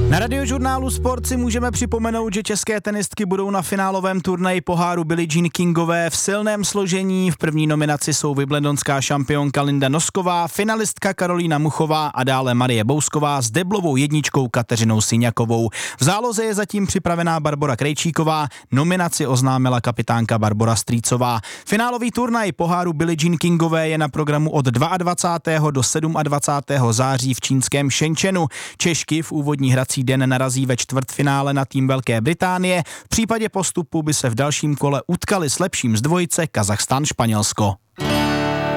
Na Radiožurnálu Sport si můžeme připomenout, že české tenistky budou na finálovém turnaji poháru Billie Jean Kingové v silném složení. V první nominaci jsou wimbledonská šampionka Linda Nosková, finalistka Karolína Muchová a dále Marie Bousková s deblovou jedničkou Kateřinou Syňakovou. V záloze je zatím připravená Barbora Krejčíková, nominaci oznámila kapitánka Barbora Strýcová. Finálový turnaj poháru Billie Jean Kingové je na programu od 22. do 27. září v čínském Shenzhenu. Češky v úvodní hrací den narazí ve čtvrtfinále na tým Velké Británie. V případě postupu by se v dalším kole utkali s lepším z dvojice Kazachstán-Španělsko.